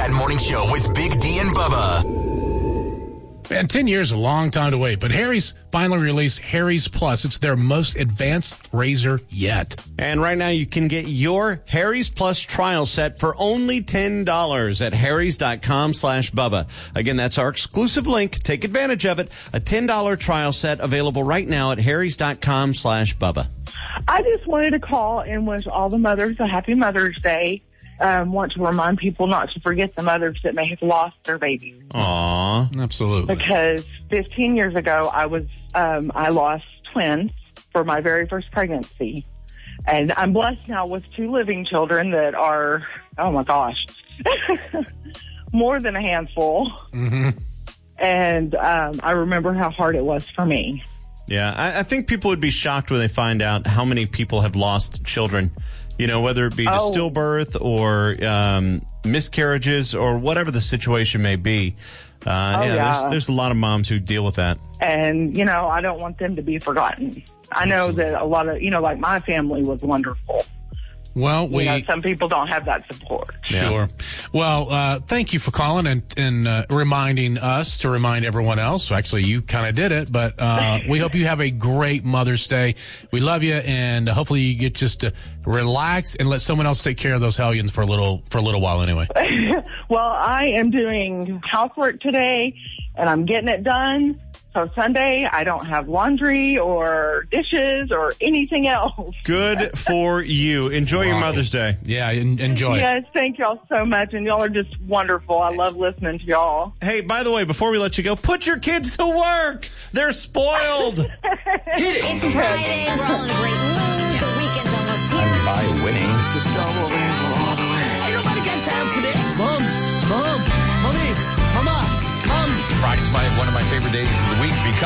Chat Morning Show with Big D and Bubba. Man, 10 years is a long time to wait, but Harry's finally released Harry's Plus. It's their most advanced razor yet. And right now you can get your Harry's Plus trial set for only $10 at harrys.com/Bubba. Again, that's our exclusive link. Take advantage of it. A $10 trial set available right now at harrys.com/Bubba. I just wanted to call and wish all the mothers a happy Mother's Day. Want to remind people not to forget the mothers that may have lost their babies. Aww. Absolutely. Because 15 years ago, I lost twins for my very first pregnancy. And I'm blessed now with 2 living children that are, oh my gosh, more than a handful. Mm-hmm. And I remember how hard it was for me. Yeah, I think people would be shocked when they find out how many people have lost children. You know, whether it be to stillbirth or miscarriages or whatever the situation may be. There's a lot of moms who deal with that. And, you know, I don't want them to be forgotten. I know that a lot of, like my family was wonderful. Well, some people don't have that support. Sure. Well, thank you for calling and reminding us to remind everyone else. Actually, you kind of did it, but we hope you have a great Mother's Day. We love you, and hopefully you get just to relax and let someone else take care of those hellions for a little while anyway. Well, I am doing housework today, and I'm getting it done. So Sunday, I don't have laundry or dishes or anything else. Good for you. Enjoy your Mother's Day. Yeah, enjoy. Yes, thank y'all so much, and y'all are just wonderful. I love listening to y'all. Hey, by the way, before we let you go, put your kids to work. They're spoiled. Hit it. It's Friday. We're all in a great mood. The weekend's almost here. And by winning, It's a double whammy all the way. Ain't nobody got time for this. Mom, Mommy, Mama, Mom. Friday's one of my favorite days of the week because